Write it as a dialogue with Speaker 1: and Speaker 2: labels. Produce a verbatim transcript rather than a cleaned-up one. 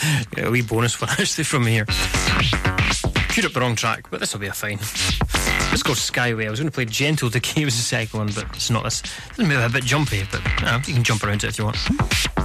Speaker 1: Yeah, a wee bonus one actually from here. Queued up the wrong track, but this will be a fine. It's called Skyway. I was going to play Gentle Decay was the second one, but it's not this. It doesn't make it a bit jumpy, but uh, you can jump around it if you want.